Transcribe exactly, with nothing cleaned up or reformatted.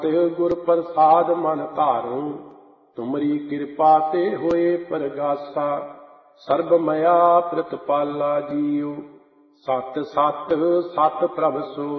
ਗੁਰ ਪ੍ਰਸਾਦ ਮਨ ਧਾਰੂ, ਤੁਮਰੀ ਕਿਰਪਾ ਤੇ ਹੋਏ ਪਰਗਾਸਾ। ਸਰਬ ਮਇਆ ਪ੍ਰਤਪਾਲਾ ਜੀਉ, ਸਤ ਸਤ ਸਤ ਪ੍ਰਭ ਸੋ